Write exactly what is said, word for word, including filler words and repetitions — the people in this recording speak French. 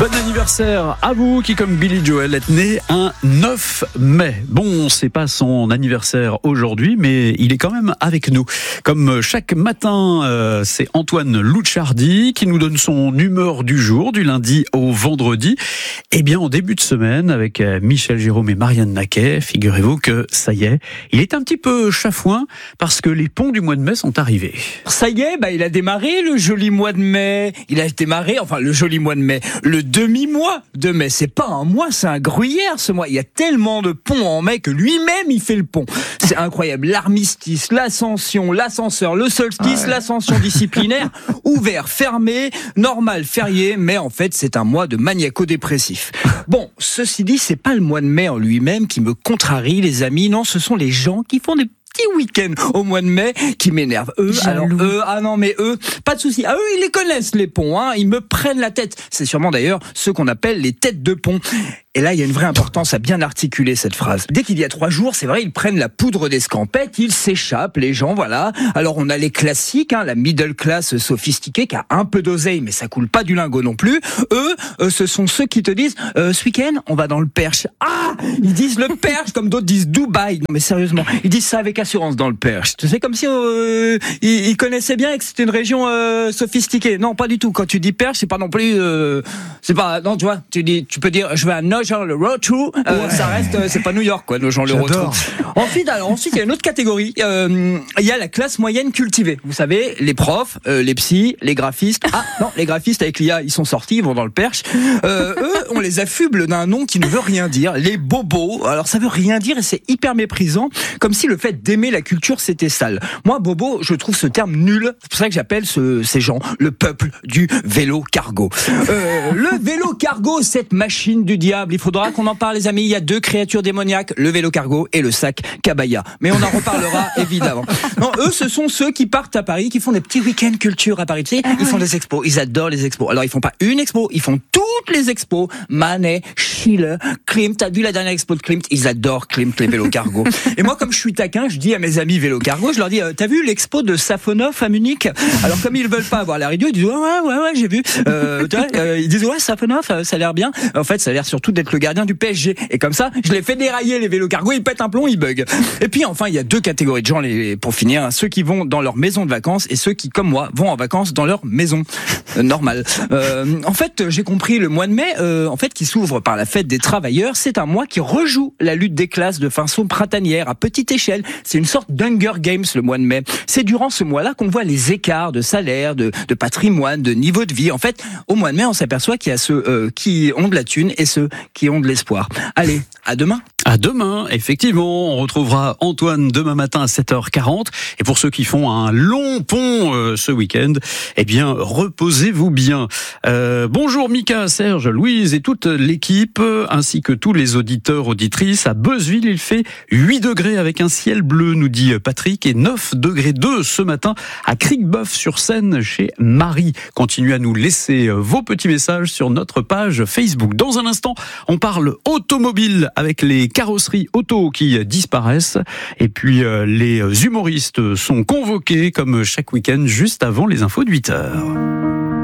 Bon anniversaire à vous qui, comme Billy Joel, êtes né un neuf mai. Bon, c'est pas son anniversaire aujourd'hui, mais il est quand même avec nous. Comme chaque matin, euh, c'est Antoine Louchardy qui nous donne son humeur du jour, du lundi au vendredi. Eh bien, en début de semaine, avec Michel Jérôme et Marianne Naquet, figurez-vous que ça y est, il est un petit peu chafouin parce que les ponts du mois de mai sont arrivés. Ça y est, bah, il a démarré le joli mois de mai. Il a démarré, enfin le joli mois de mai, le demi-mois de mai. C'est pas un mois, c'est un gruyère ce mois. Il y a tellement de ponts en mai que lui-même il fait le pont. C'est incroyable. L'armistice, l'ascension, l'ascenseur, le solstice, ouais. L'ascension disciplinaire, ouvert, fermé, normal, férié, mais en fait c'est un mois de maniaco-dépressif. Bon, ceci dit, c'est pas le mois de mai en lui-même qui me contrarie, les amis. Non, ce sont les gens qui font des petits week-ends au mois de mai qui m'énervent. Eux, alors eux, ah non mais eux, pas de souci. Ah eux, ils les connaissent les ponts, hein. Ils me prennent la tête. C'est sûrement d'ailleurs ceux qu'on appelle les têtes de pont. Et là, il y a une vraie importance à bien articuler cette phrase. Dès qu'il y a trois jours, c'est vrai, ils prennent la poudre d'escampette, ils s'échappent, les gens, voilà. Alors on a les classiques, hein, la middle class sophistiquée qui a un peu d'oseille, mais ça coule pas du lingot non plus. Eux, euh, ce sont ceux qui te disent euh, ce week-end, on va dans le Perche. Ah, ils disent le Perche comme d'autres disent Dubaï. Non mais sérieusement, ils disent ça avec assurance dans le Perche. C'est comme si euh, ils, ils connaissaient bien et que c'était une région euh, sophistiquée. Non, pas du tout. Quand tu dis Perche, c'est pas non plus, euh, c'est pas, non, tu vois, tu dis, tu peux dire, je vais à Nogent le road to, euh, ouais. Ça reste, euh, c'est pas New York quoi, Nogent le road to. Ensuite, alors ensuite il y a une autre catégorie. Euh, il y a la classe moyenne cultivée. Vous savez, les profs, euh, les psys, les graphistes. Ah non, les graphistes avec l'I A, ils sont sortis, ils vont dans le Perche. Euh, eux, on les affuble d'un nom qui ne veut rien dire. Les bobos. Alors ça veut rien dire et c'est hyper méprisant, comme si le fait d'aimer la culture c'était sale. Moi, bobo, je trouve ce terme nul. C'est pour ça que j'appelle ce, ces gens le peuple du vélo cargo. Euh, le vélo cargo, cette machine du diable. Il faudra qu'on en parle, les amis. Il y a deux créatures démoniaques, le vélo cargo et le sac cabaya. Mais on en reparlera évidemment. Non, eux, ce sont ceux qui partent à Paris, qui font des petits week-ends culture à Paris. Tu sais, ils font des expos. Ils adorent les expos. Alors, ils font pas une expo, ils font toutes les expos. Manet, Schiller, Klimt. T'as vu la dernière expo de Klimt? Ils adorent Klimt, les vélos cargo. Et moi, comme je suis taquin, je dis à mes amis vélo cargo, je leur dis, euh, t'as vu l'expo de Safonov à Munich? Alors, comme ils veulent pas avoir la radio, ils disent, ouais, ouais, ouais, ouais j'ai vu. Euh, tu vois, euh, ils disent, ouais, Safonov, ça a l'air bien. En fait, ça a l'air surtout d'être le gardien du P S G. Et comme ça, je les fais dérailler, les vélos cargo, ils pètent un plomb, ils bug. Et puis enfin, il y a deux catégories de gens, les, pour finir, ceux qui vont dans leur maison de vacances et ceux qui, comme moi, vont en vacances dans leur maison. Euh, normal. Euh, en fait, j'ai compris, le mois de mai, euh, en fait, qui s'ouvre par la fête des travailleurs, c'est un mois qui rejoue la lutte des classes de façon printanière, à petite échelle. C'est une sorte d'Hunger Games, le mois de mai. C'est durant ce mois-là qu'on voit les écarts de salaire, de, de patrimoine, de niveau de vie. En fait, au mois de mai, on s'aperçoit qu'il y a ceux euh, qui ont de la thune et ceux qui ont de l'espoir. Allez, à demain. À demain, effectivement, on retrouvera Antoine demain matin à sept heures quarante. Et pour ceux qui font un long pont euh, ce week-end, eh bien, reposez-vous bien. Euh, bonjour Mika, Serge, Louise et toute l'équipe, ainsi que tous les auditeurs, auditrices. À Beuzeville, il fait huit degrés avec un ciel bleu, nous dit Patrick, et neuf degrés deux ce matin à Cricboeuf-sur-Seine chez Marie. Continuez à nous laisser vos petits messages sur notre page Facebook. Dans un instant, on parle automobile avec les carrosseries auto qui disparaissent. Et puis euh, les humoristes sont convoqués comme chaque week-end juste avant les infos de huit heures.